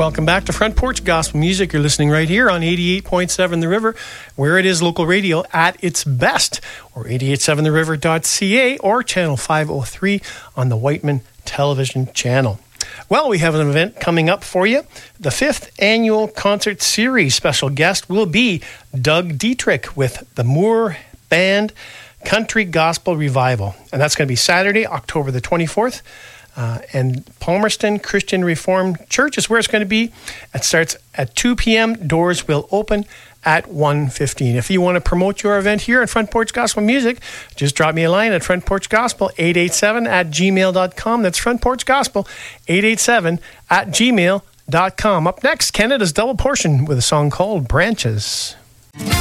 Welcome back to Front Porch Gospel Music. You're listening right here on 88.7 The River, where it is local radio at its best, or 887theriver.ca or channel 503 on the Whiteman Television channel. Well, we have an event coming up for you. The 5th annual concert series. Special guest will be Doug Dietrich with the Moore Band Country Gospel Revival. And that's going to be Saturday, October the 24th. And Palmerston Christian Reformed Church is where it's going to be. It starts at 2 p.m. Doors will open at 1:15. If you want to promote your event here at Front Porch Gospel Music, just drop me a line at frontporchgospel887@gmail.com. That's Front Porch Gospel 887@gmail.com. Up next, Canada's Double Portion with a song called Branches.